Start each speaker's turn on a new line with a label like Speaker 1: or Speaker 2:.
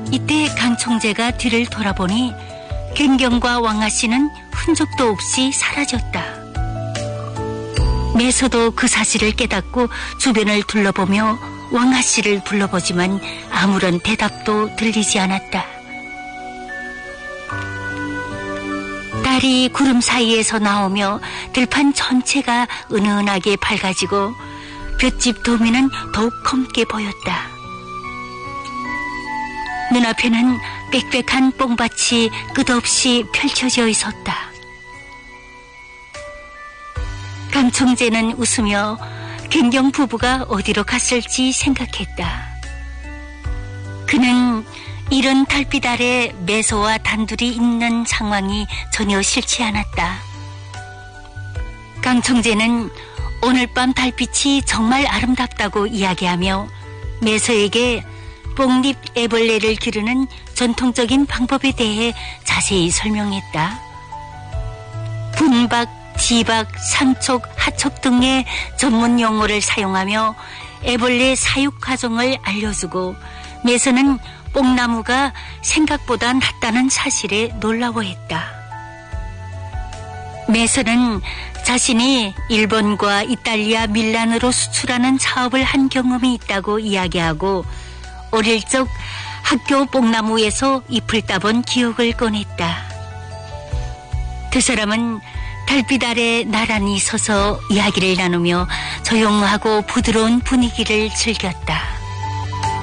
Speaker 1: 이때 강 총재가 뒤를 돌아보니 갱경과 왕아씨는 흔적도 없이 사라졌다. 매서도 그 사실을 깨닫고 주변을 둘러보며 왕아씨를 불러보지만 아무런 대답도 들리지 않았다. 달이 구름 사이에서 나오며 들판 전체가 은은하게 밝아지고 볏짚 도미는 더욱 검게 보였다. 눈앞에는 빽빽한 뽕밭이 끝없이 펼쳐져 있었다. 강 총재는 웃으며 갱경 부부가 어디로 갔을지 생각했다. 그는 이른 달빛 아래 매서와 단둘이 있는 상황이 전혀 싫지 않았다. 강 총재는 오늘 밤 달빛이 정말 아름답다고 이야기하며 매서에게 뽕잎 애벌레를 기르는 전통적인 방법에 대해 자세히 설명했다. 분박, 지박, 상촉, 하촉 등의 전문 용어를 사용하며 애벌레 사육 과정을 알려주고 매서는 뽕나무가 생각보다 낫다는 사실에 놀라워했다. 매서는 자신이 일본과 이탈리아 밀란으로 수출하는 사업을 한 경험이 있다고 이야기하고 어릴 적 학교 뽕나무에서 잎을 따본 기억을 꺼냈다. 두 사람은 달빛 아래 나란히 서서 이야기를 나누며 조용하고 부드러운 분위기를 즐겼다.